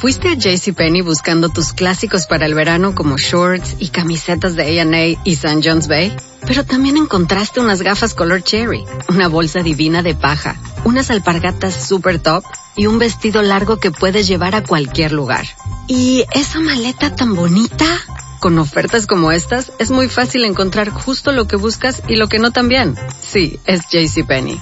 Fuiste a JCPenney buscando tus clásicos para el verano como shorts y camisetas de A&A y St. John's Bay, pero también encontraste unas gafas color cherry, una bolsa divina de paja, unas alpargatas super top y un vestido largo que puedes llevar a cualquier lugar. ¿Y esa maleta tan bonita? Con ofertas como estas, es muy fácil encontrar justo lo que buscas y lo que no también. Sí, es JCPenney.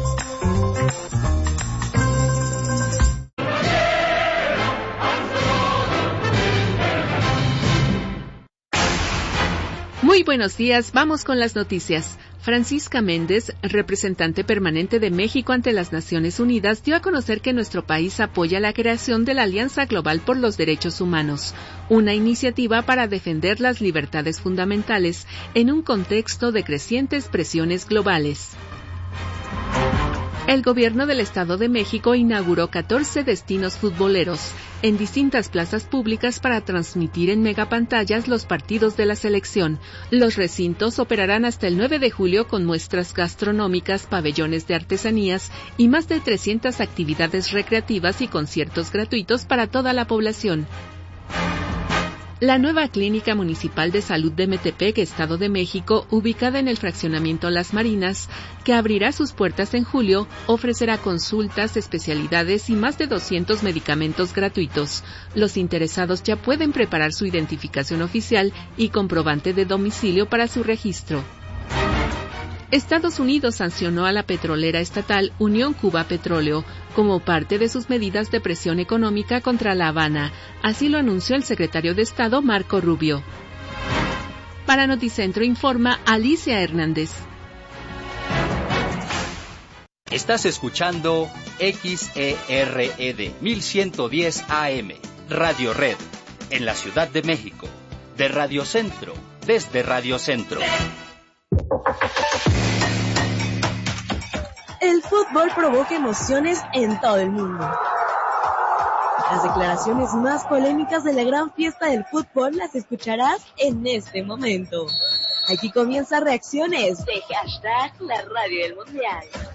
Muy buenos días, vamos con las noticias. Francisca Méndez, representante permanente de México ante las Naciones Unidas, dio a conocer que nuestro país apoya la creación de la Alianza Global por los Derechos Humanos, una iniciativa para defender las libertades fundamentales en un contexto de crecientes presiones globales. El gobierno del Estado de México inauguró 14 destinos futboleros en distintas plazas públicas para transmitir en megapantallas los partidos de la selección. Los recintos operarán hasta el 9 de julio con muestras gastronómicas, pabellones de artesanías y más de 300 actividades recreativas y conciertos gratuitos para toda la población. La nueva Clínica Municipal de Salud de Metepec, Estado de México, ubicada en el fraccionamiento Las Marinas, que abrirá sus puertas en julio, ofrecerá consultas, especialidades y más de 200 medicamentos gratuitos. Los interesados ya pueden preparar su identificación oficial y comprobante de domicilio para su registro. Estados Unidos sancionó a la petrolera estatal Unión Cuba Petróleo como parte de sus medidas de presión económica contra La Habana. Así lo anunció el secretario de Estado Marco Rubio. Para Noticentro informa Alicia Hernández. Estás escuchando XERED 1110 AM, Radio Red, en la Ciudad de México, de Radio Centro, desde Radio Centro. El fútbol provoca emociones en todo el mundo. Las declaraciones más polémicas de la gran fiesta del fútbol las escucharás en este momento. Aquí comienza Reacciones de #La Radio del Mundial.